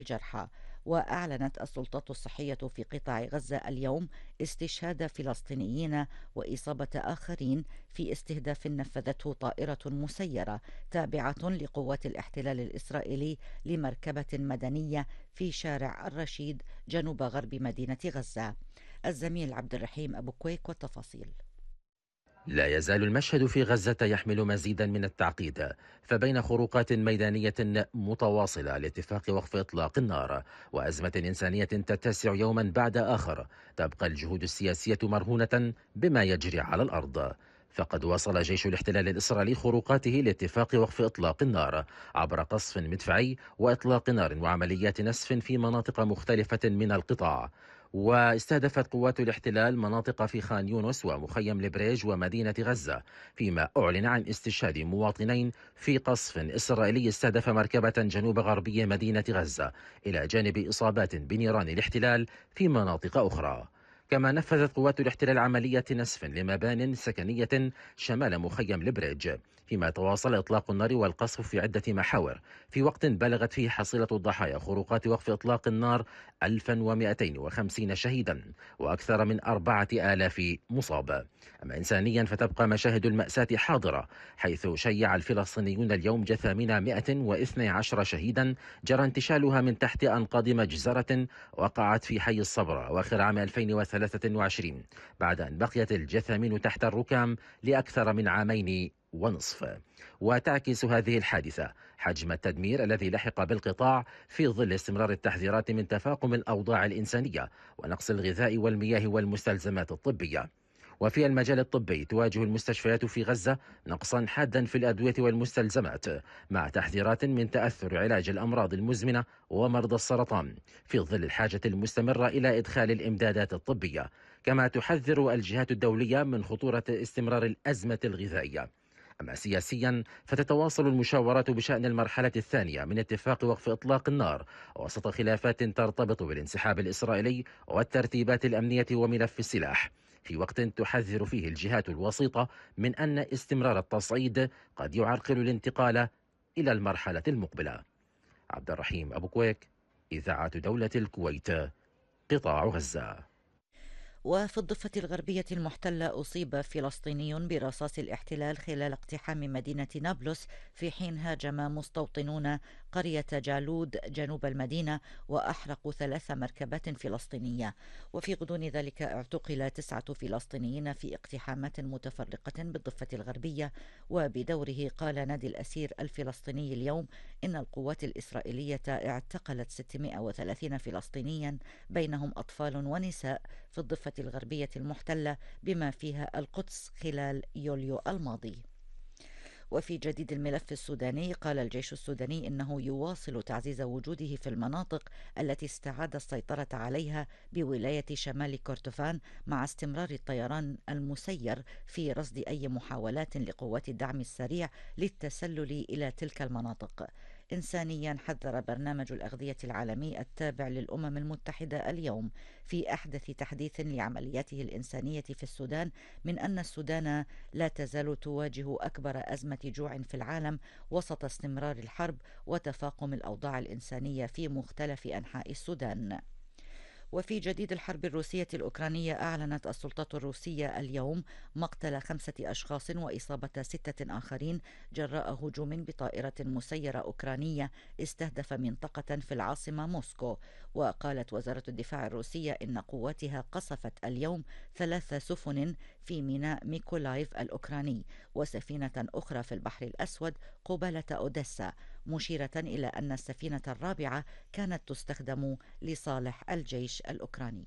الجرحى. وأعلنت السلطات الصحية في قطاع غزة اليوم استشهاد فلسطينيين وإصابة آخرين في استهداف نفذته طائرة مسيرة تابعة لقوات الاحتلال الإسرائيلي لمركبة مدنية في شارع الرشيد جنوب غرب مدينة غزة. الزميل عبد الرحيم أبو كويك والتفاصيل. لا يزال المشهد في غزة يحمل مزيدا من التعقيد، فبين خروقات ميدانية متواصلة لاتفاق وقف إطلاق النار وأزمة إنسانية تتسع يوما بعد آخر، تبقى الجهود السياسية مرهونة بما يجري على الأرض. فقد واصل جيش الاحتلال الإسرائيلي خروقاته لاتفاق وقف إطلاق النار عبر قصف مدفعي وإطلاق نار وعمليات نسف في مناطق مختلفة من القطاع. واستهدفت قوات الاحتلال مناطق في خان يونس ومخيم البريج ومدينة غزة، فيما أعلن عن استشهاد مواطنين في قصف إسرائيلي استهدف مركبة جنوب غربي مدينة غزة، إلى جانب إصابات بنيران الاحتلال في مناطق أخرى. كما نفذت قوات الاحتلال عملية نسف لمبان سكنية شمال مخيم البريج، فيما تواصل إطلاق النار والقصف في عدة محاور، في وقت بلغت فيه حصيلة الضحايا خروقات وقف إطلاق النار 1250 شهيدا وأكثر من 4000 مصاب. أما إنسانيا فتبقى مشاهد المأساة حاضرة، حيث شيع الفلسطينيون اليوم جثامين 112 شهيدا جرى انتشالها من تحت أنقاض مجزرة وقعت في حي الصبر أواخر عام 2023، بعد أن بقيت الجثامين تحت الركام لأكثر من عامين ونصف. وتعكس هذه الحادثة حجم التدمير الذي لحق بالقطاع في ظل استمرار التحذيرات من تفاقم الأوضاع الإنسانية ونقص الغذاء والمياه والمستلزمات الطبية. وفي المجال الطبي تواجه المستشفيات في غزة نقصا حادا في الأدوية والمستلزمات، مع تحذيرات من تأثر علاج الأمراض المزمنة ومرضى السرطان، في ظل الحاجة المستمرة إلى إدخال الإمدادات الطبية. كما تحذر الجهات الدولية من خطورة استمرار الأزمة الغذائية. أما سياسيا فتتواصل المشاورات بشأن المرحلة الثانية من اتفاق وقف إطلاق النار وسط خلافات ترتبط بالانسحاب الإسرائيلي والترتيبات الأمنية وملف السلاح، في وقت تحذر فيه الجهات الوسيطة من أن استمرار التصعيد قد يعرقل الانتقال إلى المرحلة المقبلة. عبد الرحيم أبو كويك، إذاعة دولة الكويت، قطاع غزة. وفي الضفة الغربية المحتلة أصيب فلسطيني برصاص الاحتلال خلال اقتحام مدينة نابلس، في حين هاجم مستوطنون قرية جالود جنوب المدينة وأحرقوا 3 مركبات فلسطينية. وفي غضون ذلك اعتقل 9 فلسطينيين في اقتحامات متفرقة بالضفة الغربية. وبدوره قال نادي الأسير الفلسطيني اليوم إن القوات الإسرائيلية اعتقلت 630 فلسطينيا بينهم أطفال ونساء في الضفة الغربية المحتلة بما فيها القدس خلال يوليو الماضي. وفي جديد الملف السوداني قال الجيش السوداني إنه يواصل تعزيز وجوده في المناطق التي استعاد السيطرة عليها بولاية شمال كردفان، مع استمرار الطيران المسير في رصد أي محاولات لقوات الدعم السريع للتسلل إلى تلك المناطق. إنسانيا حذر برنامج الأغذية العالمي التابع للأمم المتحدة اليوم في أحدث تحديث لعملياته الإنسانية في السودان من أن السودان لا تزال تواجه أكبر أزمة جوع في العالم وسط استمرار الحرب وتفاقم الأوضاع الإنسانية في مختلف أنحاء السودان. وفي جديد الحرب الروسية الأوكرانية أعلنت السلطات الروسية اليوم مقتل 5 أشخاص وإصابة 6 آخرين جراء هجوم بطائرة مسيرة أوكرانية استهدف منطقة في العاصمة موسكو. وقالت وزارة الدفاع الروسية إن قواتها قصفت اليوم 3 سفن في ميناء ميكولايف الأوكراني وسفينة أخرى في البحر الأسود قبالة أوديسا، مشيرة إلى أن السفينة الرابعة كانت تستخدم لصالح الجيش الأوكراني.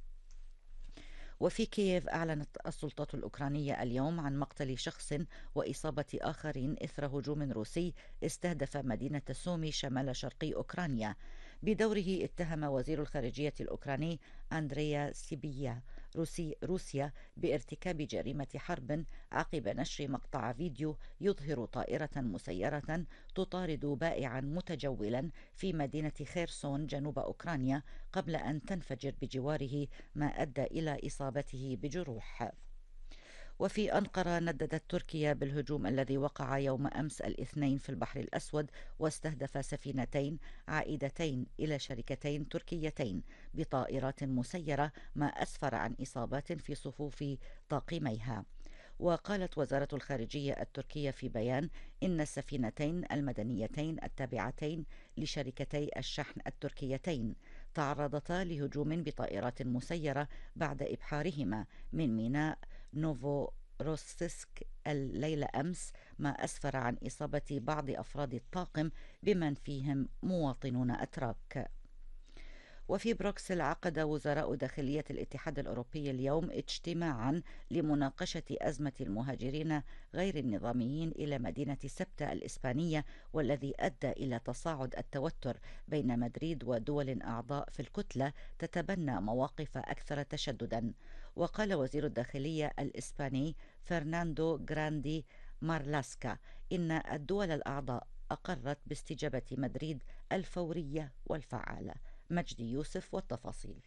وفي كييف أعلنت السلطات الأوكرانية اليوم عن مقتل شخص وإصابة آخرين إثر هجوم روسي استهدف مدينة سومي شمال شرقي أوكرانيا. بدوره اتهم وزير الخارجية الأوكراني أندريا سيبيا روسيا بارتكاب جريمة حرب عقب نشر مقطع فيديو يظهر طائرة مسيرة تطارد بائعا متجولا في مدينة خيرسون جنوب أوكرانيا قبل أن تنفجر بجواره، ما أدى إلى إصابته بجروح. وفي أنقرة نددت تركيا بالهجوم الذي وقع يوم أمس الاثنين في البحر الأسود واستهدف سفينتين عائدتين إلى شركتين تركيتين بطائرات مسيرة، ما أسفر عن إصابات في صفوف طاقميها. وقالت وزارة الخارجية التركية في بيان إن السفينتين المدنيتين التابعتين لشركتي الشحن التركيتين تعرضتا لهجوم بطائرات مسيرة بعد إبحارهما من ميناء نوفو روسسك الليلة أمس، ما أسفر عن إصابة بعض أفراد الطاقم بمن فيهم مواطنون أتراك. وفي بروكسل عقد وزراء داخلية الاتحاد الأوروبي اليوم اجتماعا لمناقشة أزمة المهاجرين غير النظاميين إلى مدينة سبتة الإسبانية، والذي أدى إلى تصاعد التوتر بين مدريد ودول أعضاء في الكتلة تتبنى مواقف أكثر تشددا. وقال وزير الداخلية الإسباني فرناندو غراندي مارلاسكا إن الدول الأعضاء أقرت باستجابة مدريد الفورية والفعالة. مجدي يوسف والتفاصيل.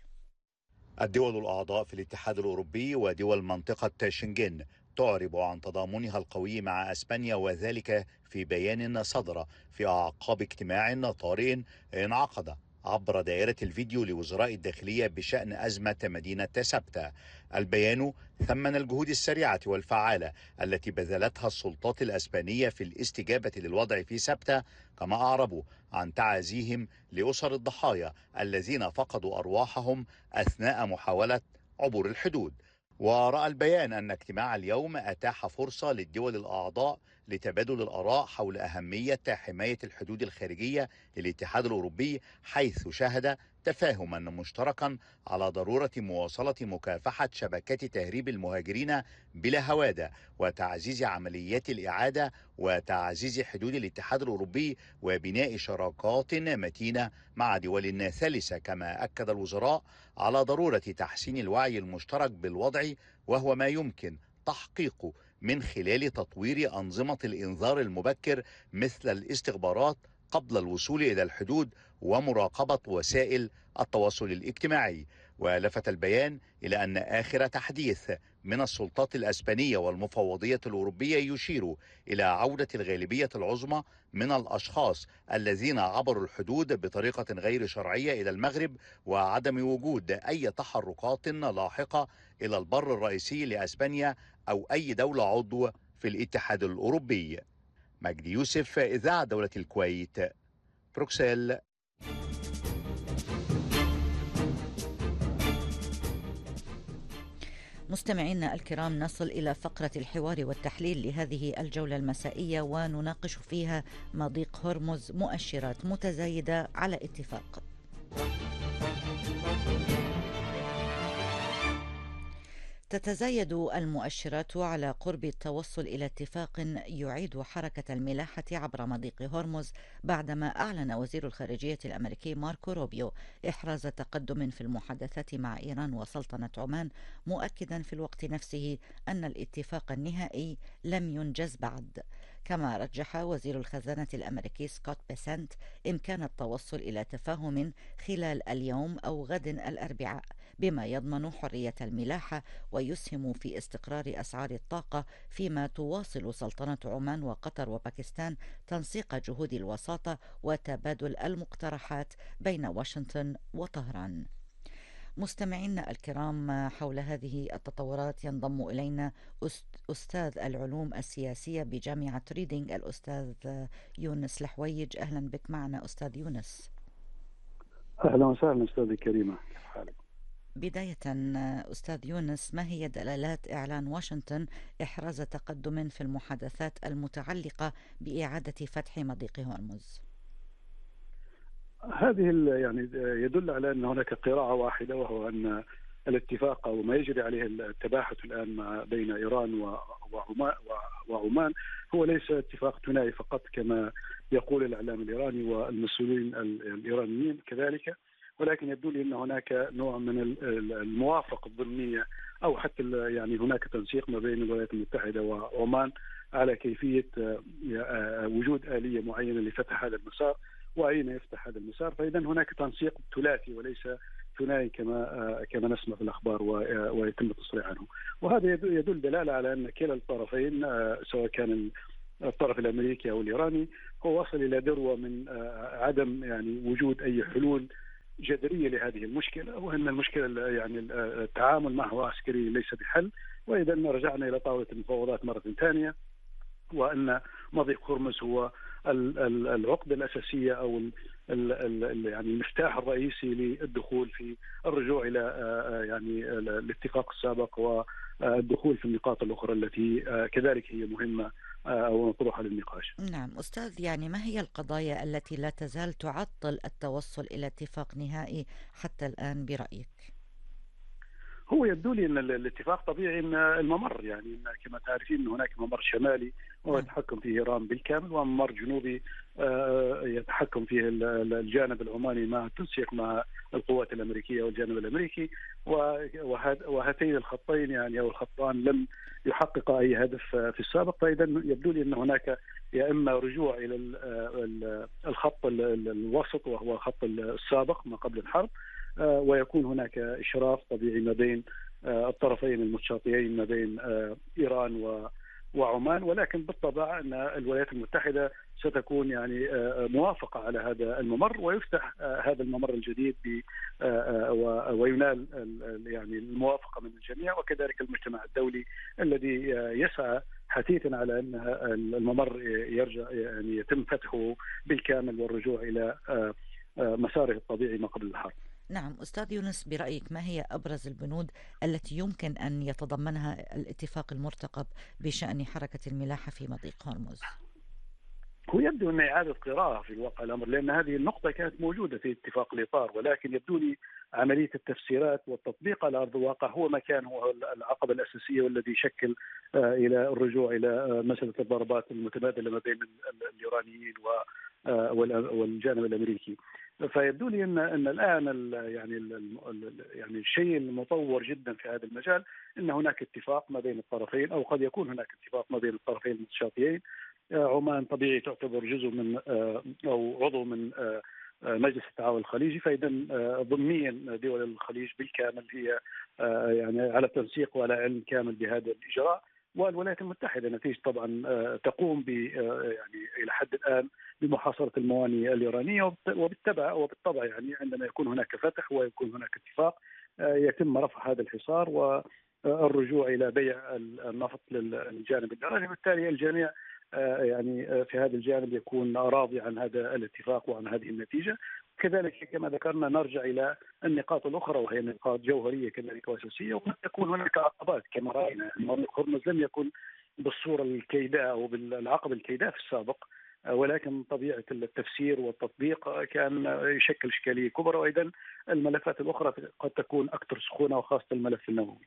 الدول الأعضاء في الاتحاد الأوروبي ودول منطقة شنغن تعرب عن تضامنها القوي مع أسبانيا، وذلك في بيان صدر في أعقاب اجتماع طارئ انعقد عبر دائرة الفيديو لوزراء الداخلية بشأن أزمة مدينة سبتة. البيان ثمن الجهود السريعة والفعالة التي بذلتها السلطات الأسبانية في الاستجابة للوضع في سبتة، كما أعربوا عن تعازيهم لأسر الضحايا الذين فقدوا أرواحهم أثناء محاولة عبور الحدود. ورأى البيان أن اجتماع اليوم أتاح فرصة للدول الأعضاء لتبادل الآراء حول أهمية حماية الحدود الخارجية للاتحاد الأوروبي، حيث شهد تفاهما مشتركا على ضرورة مواصلة مكافحة شبكات تهريب المهاجرين بلا هوادة، وتعزيز عمليات الإعادة، وتعزيز حدود الاتحاد الأوروبي، وبناء شراكات متينة مع دول ثالثة. كما أكد الوزراء على ضرورة تحسين الوعي المشترك بالوضع، وهو ما يمكن تحقيقه من خلال تطوير أنظمة الإنذار المبكر مثل الاستخبارات قبل الوصول إلى الحدود، ومراقبة وسائل التواصل الاجتماعي. ولفت البيان إلى أن آخر تحديث من السلطات الأسبانية والمفوضية الأوروبية يشير إلى عودة الغالبية العظمى من الأشخاص الذين عبروا الحدود بطريقة غير شرعية إلى المغرب، وعدم وجود أي تحركات لاحقة إلى البر الرئيسي لأسبانيا أو أي دولة عضو في الاتحاد الأوروبي. مجدي يوسف، إذاعة دولة الكويت، بروكسل. مستمعينا الكرام، نصل إلى فقرة الحوار والتحليل لهذه الجولة المسائية، ونناقش فيها مضيق هرمز، مؤشرات متزايدة على اتفاق. تتزايد المؤشرات على قرب التوصل إلى اتفاق يعيد حركة الملاحة عبر مضيق هرمز، بعدما أعلن وزير الخارجية الأمريكي ماركو روبيو إحراز تقدم في المحادثات مع إيران وسلطنة عمان، مؤكدا في الوقت نفسه أن الاتفاق النهائي لم ينجز بعد. كما رجح وزير الخزانة الأمريكي سكوت بيسنت إمكان التوصل إلى تفاهم خلال اليوم أو غد الأربعاء، بما يضمن حرية الملاحة ويسهم في استقرار أسعار الطاقة، فيما تواصل سلطنة عمان وقطر وباكستان تنسيق جهود الوساطة وتبادل المقترحات بين واشنطن وطهران. مستمعينا الكرام، حول هذه التطورات ينضم إلينا أستاذ العلوم السياسية بجامعة ريدينغ الأستاذ يونس الحويج. أهلا بك معنا أستاذ يونس. أهلا وسهلا أستاذي كريمة، كيف حالك؟ بداية أستاذ يونس، ما هي دلالات إعلان واشنطن إحراز تقدم في المحادثات المتعلقة بإعادة فتح مضيق هرمز؟ هذه يعني يدل على أن هناك قراءة واحدة، وهو أن الاتفاق أو ما يجري عليه التباحث الآن بين إيران وعمان هو ليس اتفاق ثنائي فقط كما يقول الإعلام الإيراني والمسؤولين الإيرانيين كذلك، ولكن يبدو لي أن هناك نوع من الموافقة الضمنية، أو حتى يعني هناك تنسيق ما بين الولايات المتحدة وعمان على كيفية وجود آلية معينة لفتح هذا المسار وأين يفتح هذا المسار. فإذا هناك تنسيق ثلاثي وليس ثنائي كما نسمع في الأخبار ويتم التصريح عنه. وهذا يدل دلالة على أن كلا الطرفين سواء كان الطرف الأمريكي أو الإيراني هو وصل إلى ذروة من عدم يعني وجود أي حلول جذرية لهذه المشكلة، وأن المشكلة يعني التعامل معه عسكري ليس بحل. وإذا رجعنا إلى طاولة المفاوضات مرة ثانية، وأن مضيق هرمز هو العقدة الأساسية أو يعني المفتاح الرئيسي للدخول في الرجوع إلى يعني الاتفاق السابق والدخول في النقاط الأخرى التي كذلك هي مهمة أو مطروحة للنقاش. نعم أستاذ، يعني ما هي القضايا التي لا تزال تعطل التوصل إلى اتفاق نهائي حتى الآن برأيك؟ هو يبدو لي ان الاتفاق طبيعي ان الممر، يعني كما تعرفين ان هناك ممر شمالي وهو يتحكم فيه ايران بالكامل، وممر جنوبي يتحكم فيه الجانب العماني مع التنسيق مع القوات الامريكيه والجانب الامريكي. وهاتين الخطين يعني او الخطان لم يحققا اي هدف في السابق. فاذا يبدو لي ان هناك يا اما رجوع الى الخط الوسط وهو الخط السابق ما قبل الحرب، ويكون هناك إشراف طبيعي ما بين الطرفين المتشاطئين ما بين إيران وعمان. ولكن بالطبع أن الولايات المتحدة ستكون يعني موافقة على هذا الممر، ويفتح هذا الممر الجديد وينال يعني الموافقة من الجميع، وكذلك المجتمع الدولي الذي يسعى حثيثا على أن الممر يرجع يعني يتم فتحه بالكامل والرجوع إلى مساره الطبيعي ما قبل الحرب. نعم أستاذ يونس، برأيك ما هي أبرز البنود التي يمكن أن يتضمنها الاتفاق المرتقب بشأن حركة الملاحة في مضيق هرمز؟ هو يبدو أن إعادة قراءة في الواقع الأمر، لأن هذه النقطة كانت موجودة في اتفاق الإطار، ولكن يبدو لي عملية التفسيرات والتطبيق على أرض الواقع هو العقبة الأساسية، والذي يشكل إلى الرجوع إلى مسألة الضربات المتبادلة ما بين الإيرانيين والجانب الأمريكي. فيبدو لي ان الان يعني الشيء المطور جدا في هذا المجال ان هناك اتفاق ما بين الطرفين، او قد يكون هناك اتفاق ما بين الطرفين المتشاطئين. عمان طبيعي تعتبر جزء من او عضو من مجلس التعاون الخليجي، فاذا ضمنيا دول الخليج بالكامل هي يعني على تنسيق وعلى علم كامل بهذا الاجراء. والولايات المتحدة نتيجة طبعا تقوم يعني إلى حد الآن بمحاصرة الموانئ الإيرانية، وبالطبع يعني عندما يكون هناك فتح ويكون هناك اتفاق يتم رفع هذا الحصار والرجوع إلى بيع النفط للجانب الإيراني. بالتالي الجميع يعني في هذا الجانب يكون راضي عن هذا الاتفاق وعن هذه النتيجة. كذلك كما ذكرنا نرجع إلى النقاط الأخرى، وهي نقاط جوهرية كذلك وأساسية، وقد تكون هناك عقبات كما رأينا. مضيق هرمز لم يكن بالصورة الكيداء أو بالعقبة الكيداء في السابق، ولكن طبيعة التفسير والتطبيق كان يشكل إشكالية كبرى. وأيضا الملفات الأخرى قد تكون أكثر سخونة، وخاصة الملف النووي.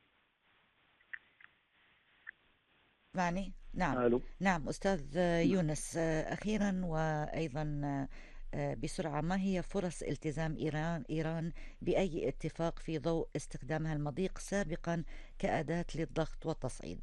معني نعم. ألو. نعم أستاذ يونس، أخيرا وأيضا بسرعة، ما هي فرص التزام إيران بأي اتفاق في ضوء استخدامها المضيق سابقا كأداة للضغط والتصعيد؟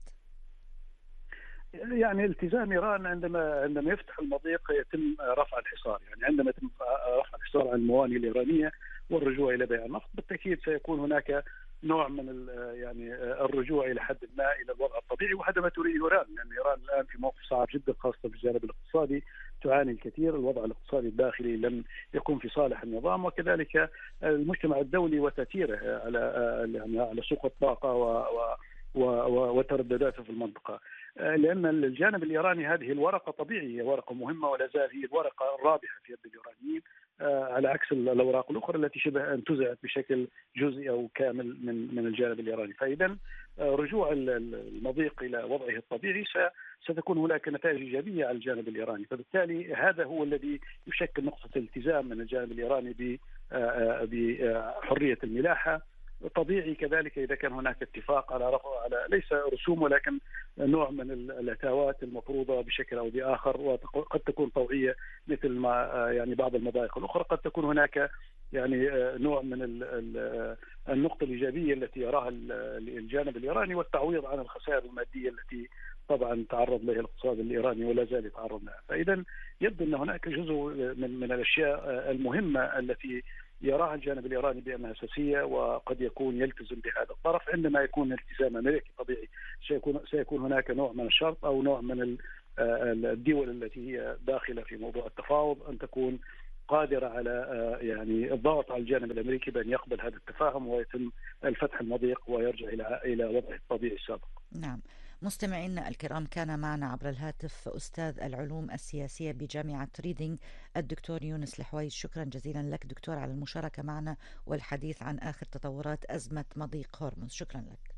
يعني التزام إيران عندما يفتح المضيق يتم رفع الحصار، يعني عندما يتم رفع الحصار عن الموانئ الإيرانية والرجوع إلى بيع النفط، بالتأكيد سيكون هناك نوع من يعني الرجوع إلى حد ما إلى الوضع الطبيعي، وهذا ما تريده إيران، لأن إيران الآن في موقف صعب جدا خاصة في الجانب الاقتصادي، تعاني الكثير. الوضع الاقتصادي الداخلي لم يكن في صالح النظام، وكذلك المجتمع الدولي وتأثيره على سوق الطاقة وتردداته في المنطقة. لأن الجانب الإيراني هذه الورقة طبيعي هي ورقة مهمة، ولا زال هي الورقة الرابحة في يد الإيرانيين، على عكس الأوراق الأخرى التي شبه انتزعت بشكل جزئي أو كامل من الجانب الإيراني. فإذا رجوع المضيق إلى وضعه الطبيعي ستكون هناك نتائج إيجابية على الجانب الإيراني. فبالتالي هذا هو الذي يشكل نقطة الالتزام من الجانب الإيراني بحرية الملاحة. طبيعي كذلك إذا كان هناك اتفاق على رفع ليس رسوم ولكن نوع من الاتاوات المفروضة بشكل أو بآخر، وقد تكون طوعية مثل ما يعني بعض المضايق الأخرى. قد تكون هناك يعني نوع من النقطة الإيجابية التي يراها الجانب الإيراني، والتعويض عن الخسائر المادية التي طبعا تعرض لها الاقتصاد الإيراني ولا زال يتعرض لها. فإذا يبدو أن هناك جزء من الأشياء المهمة التي يراها الجانب الإيراني بأنها أساسية، وقد يكون يلتزم بهذا الطرف. عندما يكون التزام أمريكي طبيعي سيكون هناك نوع من الشرط أو نوع من الدول التي هي داخلة في موضوع التفاوض أن تكون قادرة على يعني الضغط على الجانب الأمريكي بأن يقبل هذا التفاهم ويتم الفتح المضيق ويرجع إلى وضعه الطبيعي السابق. نعم. مستمعينا الكرام، كان معنا عبر الهاتف أستاذ العلوم السياسية بجامعة ريدينغ الدكتور يونس الحويج. شكرا جزيلا لك دكتور على المشاركة معنا والحديث عن آخر تطورات أزمة مضيق هرمز. شكرا لك.